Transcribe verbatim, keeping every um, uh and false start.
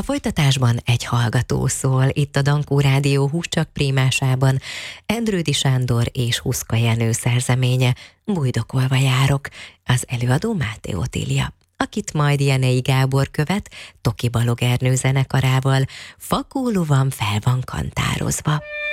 folytatásban egy hallgató szól, itt a Dankó Rádió Húscsak prímásában, Endrődi Sándor és Huszka Jenő szerzeménye, Bújdokolva járok, az előadó Máté Otília, akit majd Jenei Gábor követ, Toki Balog Ernő zenekarával, Fakóló van fel van kantározva.